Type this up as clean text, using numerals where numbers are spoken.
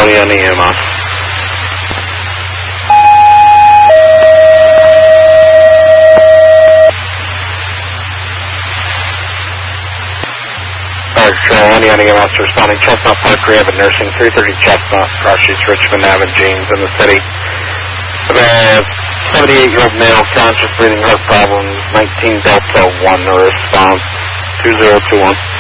Charlie on EMS. Charlie on EMS responding Chestnut Park Rehab and Nursing, 330 Chestnut, Cross Streets, Richmond Ave, and James in the city. About 78-year-old male, conscious breathing, heart problems, 19 Delta 1, response 2021.